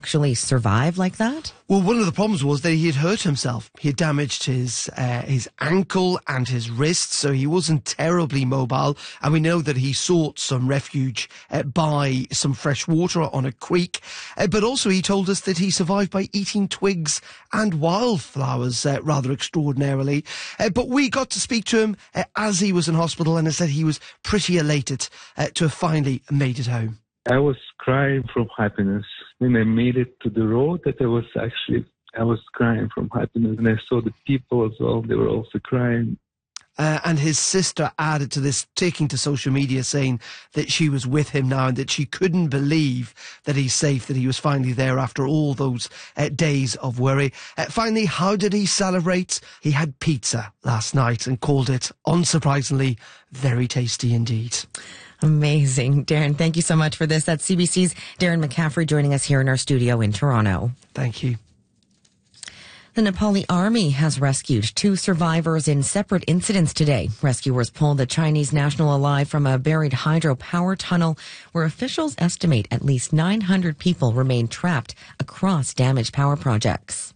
actually survive like that? Well, one of the problems was that he had hurt himself. He had damaged his ankle and his wrist, so he wasn't terribly mobile. And we know that he sought some refuge by some fresh water on a creek. But also he told us that he survived by eating twigs and wildflowers rather extraordinarily. But we got to speak to him as he was in hospital, and he said he was pretty elated to have finally made it home. I was crying from happiness. When I made it to the road, I was crying from happiness. And I saw the people as well, they were also crying. And his sister added to this, taking to social media, saying that she was with him now and that she couldn't believe that he's safe, that he was finally there after all those days of worry. Finally, how did he celebrate? He had pizza last night and called it, unsurprisingly, very tasty indeed. Amazing. Darren, thank you so much for this. That's CBC's Darren McCaffrey joining us here in our studio in Toronto. Thank you. The Nepali army has rescued 2 survivors in separate incidents today. Rescuers pulled the Chinese national alive from a buried hydropower tunnel where officials estimate at least 900 people remain trapped across damaged power projects.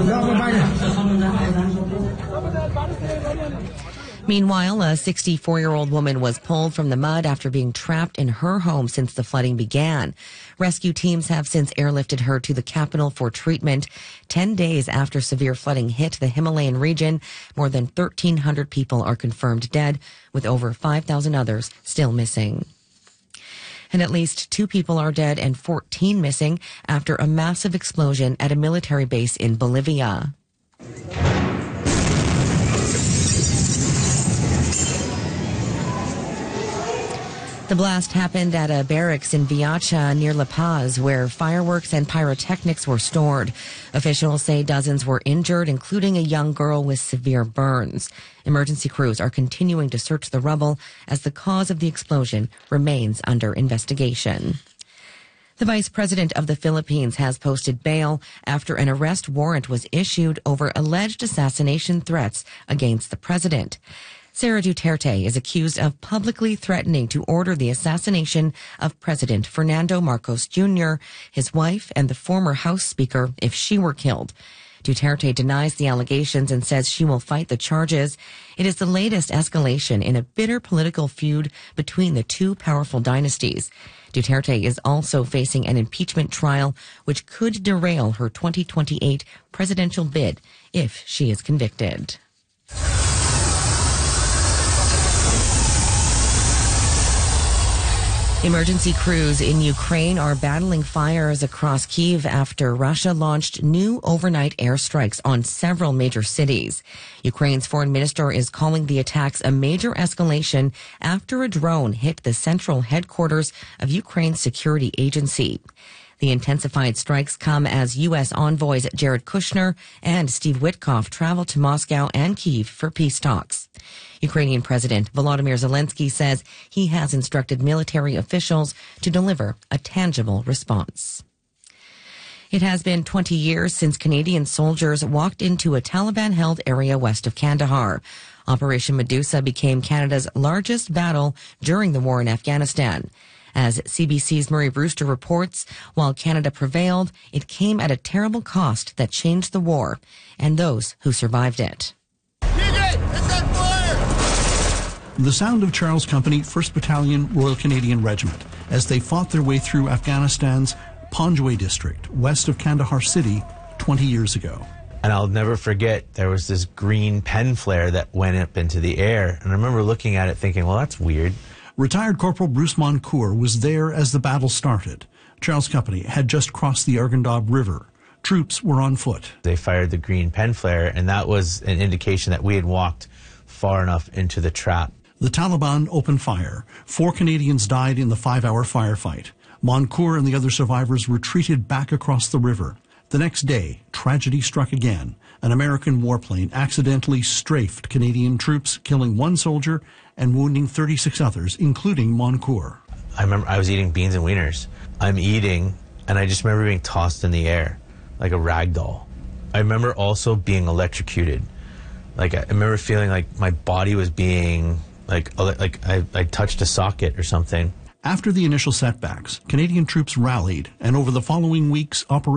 Meanwhile, a 64-year-old woman was pulled from the mud after being trapped in her home since the flooding began. Rescue teams have since airlifted her to the capital for treatment. 10 days after severe flooding hit the Himalayan region, more than 1,300 people are confirmed dead, with over 5,000 others still missing. And at least 2 people are dead and 14 missing after a massive explosion at a military base in Bolivia. The blast happened at a barracks in Viacha near La Paz, where fireworks and pyrotechnics were stored. Officials say dozens were injured, including a young girl with severe burns. Emergency crews are continuing to search the rubble as the cause of the explosion remains under investigation. The Vice President of the Philippines has posted bail after an arrest warrant was issued over alleged assassination threats against the president. Sara Duterte is accused of publicly threatening to order the assassination of President Fernando Marcos Jr., his wife, and the former House Speaker if she were killed. Duterte denies the allegations and says she will fight the charges. It is the latest escalation in a bitter political feud between the 2 powerful dynasties. Duterte is also facing an impeachment trial, which could derail her 2028 presidential bid if she is convicted. Emergency crews in Ukraine are battling fires across Kyiv after Russia launched new overnight airstrikes on several major cities. Ukraine's foreign minister is calling the attacks a major escalation after a drone hit the central headquarters of Ukraine's security agency. The intensified strikes come as U.S. envoys Jared Kushner and Steve Witkoff travel to Moscow and Kyiv for peace talks. Ukrainian President Volodymyr Zelensky says he has instructed military officials to deliver a tangible response. It has been 20 years since Canadian soldiers walked into a Taliban-held area west of Kandahar. Operation Medusa became Canada's largest battle during the war in Afghanistan. As CBC's Murray Brewster reports, while Canada prevailed, it came at a terrible cost that changed the war and those who survived it. The sound of Charles Company, 1st Battalion, Royal Canadian Regiment, as they fought their way through Afghanistan's Panjwai district, west of Kandahar City, 20 years ago. And I'll never forget, there was this green pen flare that went up into the air. And I remember looking at it thinking, well, that's weird. Retired Corporal Bruce Moncour was there as the battle started. Charles Company had just crossed the Arghandab River. Troops were on foot. They fired the green pen flare, and that was an indication that we had walked far enough into the trap. The Taliban opened fire. 4 Canadians died in the 5-hour firefight. Moncour and the other survivors retreated back across the river. The next day, tragedy struck again. An American warplane accidentally strafed Canadian troops, killing 1 soldier and wounding 36 others, including Moncour. I remember I was eating beans and wieners. I'm eating, and I just remember being tossed in the air like a rag doll. I remember also being electrocuted. Like, I remember feeling like my body was being, like I touched a socket or something. After the initial setbacks, Canadian troops rallied, and over the following weeks, Operation